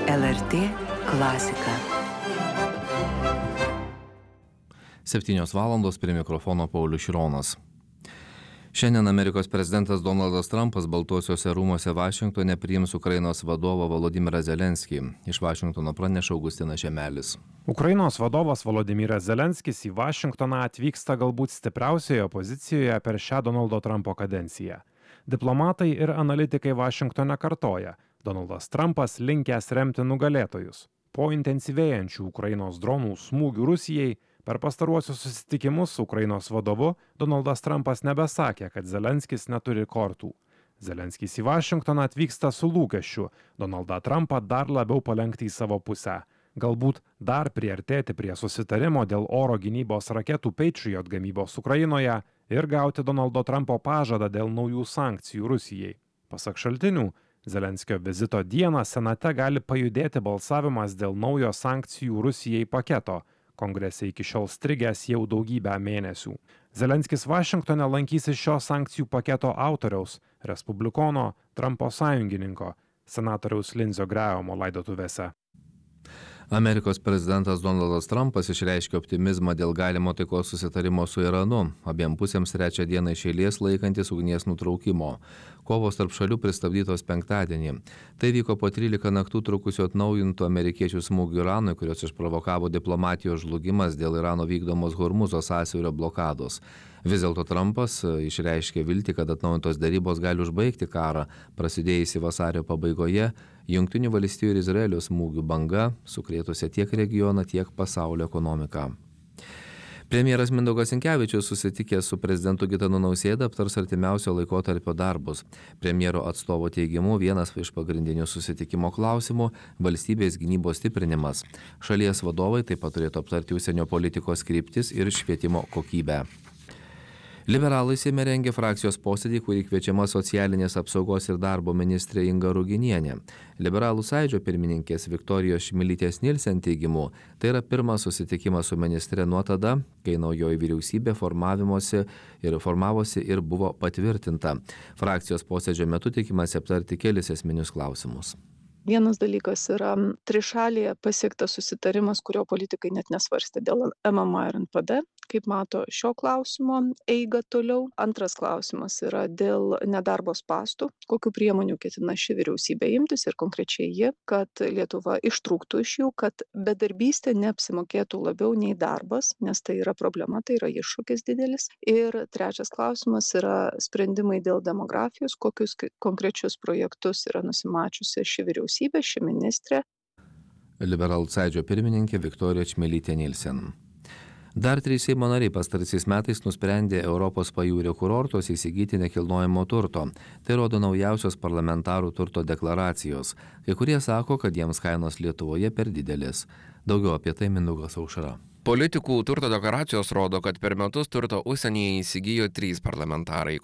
LRT klasika. 7 valandos prie mikrofono Paulius Šironas. Šiandien Amerikos prezidentas Donaldas Trumpas Baltuosiuose rūmuose Vašingtone priims Ukrainos vadovą Volodymyrą Zelenskį. Iš Vašingtono praneša Augustinas Žemelis. Ukrainos vadovas Volodymyras Zelenskis į Vašingtoną atvyksta galbūt stipriausioje pozicijoje per šią Donaldo Trumpo kadenciją. Diplomatai ir analitikai Vašingtone kartoja, Donaldas Trumpas linkęs remti nugalėtojus. Po intensyvėjančių Ukrainos dronų smūgių Rusijai, per pastaruosius susitikimus su Ukrainos vadovu Donaldas Trumpas nebesakė, kad Zelenskis neturi kortų. Zelenskis į Vašingtoną atvyksta su lūkesčiu Donaldą Trumpą dar labiau palenkti į savo pusę. Galbūt dar priartėti prie susitarimo dėl oro gynybos raketų Patriot gamybos Ukrainoje ir gauti Donaldo Trumpo pažadą dėl naujų sankcijų Rusijai. Pasak šaltinių, Zelenskio vizito dieną Senate gali pajudėti balsavimas dėl naujo sankcijų Rusijai paketo. Kongrese iki šiol strigęs jau daugybę mėnesių. Zelenskis Vašingtone lankysis šio sankcijų paketo autoriaus, respublikono Trumpo sąjungininko, senatoriaus Lindsey Grahamo laidotuvėse. Amerikos prezidentas Donaldas Trumpas išreiškė optimizmą dėl galimo taikos susitarimo su Iranu, abiem pusėms trečią dieną iš eilės laikantis ugnies nutraukimo. Kovos tarp šalių pristabdytos penktadienį. Tai vyko po 13 naktų trukusių atnaujintų amerikiečių smūgių Iranui, kurios išprovokavo diplomatijos žlugimas dėl Irano vykdomos Hormuzo sąsiaurio blokados. Vis dėlto Trumpas išreiškė viltį, kad atnaujintos derybos gali užbaigti karą, prasidėjusi vasario pabaigoje Jungtinių valstijų ir Izraelio smūgių banga, sukrėtusi tiek regioną, tiek pasaulio ekonomiką. Premjeras Mindaugas Sinkevičius susitikęs su prezidentu Gitanu Nausėda aptars artimiausio laikotarpio darbus. Premjero atstovo teigimu vienas iš pagrindinių susitikimo klausimų – valstybės gynybos stiprinimas. Šalies vadovai taip pat turėtų aptarti užsienio politikos kryptis ir švietimo kokybę. Liberalai Seime rengia frakcijos posėdį, kurį kviečiama socialinės apsaugos ir darbo ministrė Inga Ruginienė. Liberalų sąjūdžio pirmininkės Viktorijos Čmilytės Nilsen teigimu, tai yra pirmas susitikimas su ministre nuo tada, kai naujoji vyriausybė formavosi ir buvo patvirtinta. Frakcijos posėdžio metu tikimasi aptarti kelis esminius klausimus. Vienas dalykas yra trišalėje pasiektas susitarimas, kurio politikai net nesvarstė dėl MMA ir NPD, kaip mato šio klausimo eigą toliau. Antras klausimas yra dėl nedarbo spąstų, kokių priemonių ketina ši vyriausybė imtis ir konkrečiai ji, kad Lietuva ištrūktų iš jų, kad bedarbystė neapsimokėtų labiau nei darbas, nes tai yra problema, tai yra iššūkis didelis. Ir trečias klausimas yra sprendimai dėl demografijos, kokius konkrečius projektus yra nusimačiusi ši vyriausybė, ši ministrė. Liberalų sąjūdžio pirmininkė Viktorija Čmilytė Nilsen. Dar 3 Seimo nariai pastaraisiais metais nusprendė Europos pajūrio kurortuose įsigyti nekilnojamo turto. Tai rodo naujausios parlamentarų turto deklaracijos. Kai kurie sako, kad jiems kainos Lietuvoje per didelės. Daugiau apie tai Mindaugas Aušra. Politikų turto deklaracijos rodo, kad per metus turto užsienyje įsigijo 3 parlamentarai.